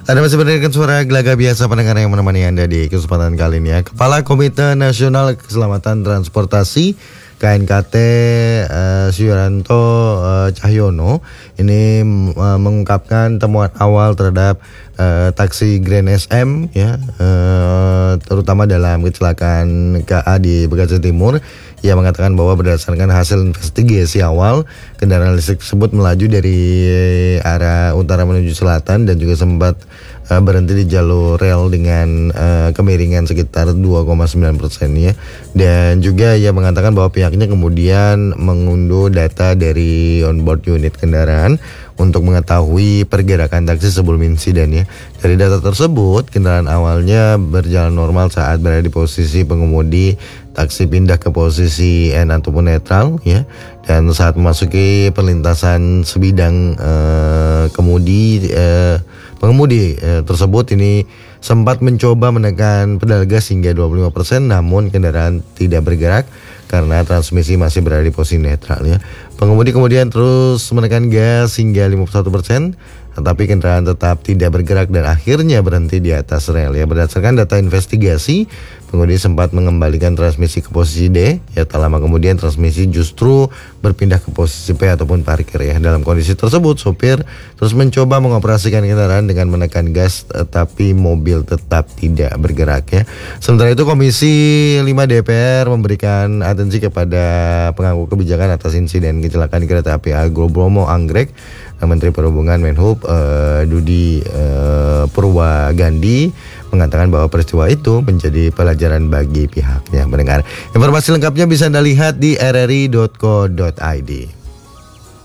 Anda masih mendengarkan suara Gelaga Biasa, pendengar yang menemani Anda di kesempatan kali ini ya. Kepala Komite Nasional Keselamatan Transportasi KNKT Suyanto Cahyono ini mengungkapkan temuan awal terhadap taksi Grand SM ya, terutama dalam kecelakaan KA di Bekasi Timur. Ia mengatakan bahwa berdasarkan hasil investigasi awal, kendaraan listrik tersebut melaju dari arah utara menuju selatan dan juga sempat berhenti di jalur rel dengan kemiringan sekitar 2,9% ya. Dan juga ia mengatakan bahwa pihaknya kemudian mengunduh data dari onboard unit kendaraan untuk mengetahui pergerakan taksi sebelum insiden ya. Dari data tersebut, kendaraan awalnya berjalan normal saat berada di posisi pengemudi, taksi pindah ke posisi N ataupun netral ya. Dan saat memasuki perlintasan sebidang pengemudi tersebut ini sempat mencoba menekan pedal gas hingga 25%, namun kendaraan tidak bergerak karena transmisi masih berada di posisi netral ya. Pengemudi kemudian terus menekan gas hingga 51%, tetapi kendaraan tetap tidak bergerak dan akhirnya berhenti di atas rel ya. Berdasarkan data investigasi, pengemudi sempat mengembalikan transmisi ke posisi D ya. Tak lama kemudian transmisi justru berpindah ke posisi P ataupun parkir ya. Dalam kondisi tersebut, sopir terus mencoba mengoperasikan kendaraan dengan menekan gas, tetapi mobil tetap tidak bergerak ya. Sementara itu, Komisi 5 DPR memberikan atensi kepada pemangku kebijakan atas insiden kecelakaan kereta api Argo Bromo Anggrek. Menteri Perhubungan Menhub Dudi Purwagandi mengatakan bahwa peristiwa itu menjadi pelajaran bagi pihaknya. Mendengar informasi lengkapnya bisa Anda lihat di rri.co.id.